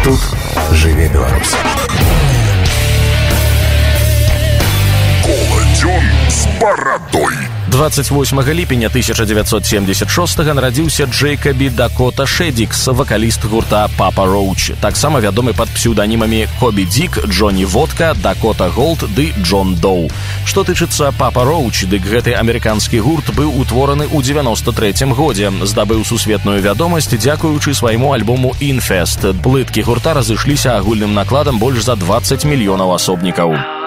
Тут жыве Беларусь. Коладзён з барадой. 28 ліпеня 1976-го нарадзіўся Джэйкабі Дакота Шэдзікс, вакаліст гурта Папа Роуч, таксама вядомы пад псеўданімамі Хобі Дік, Джонні Водка, Дакота Голд ды Джон Доу. Што тычыцца Папа Роуч, дык гэты амерыканскі гурт быў утвораны ў 93-м годзе, здабыў сусветную вядомасць дзякуючы свайму альбому «Infest». Плыткі гурта разышліся агульным накладам больш за 20 мільёнаў асобнікаў.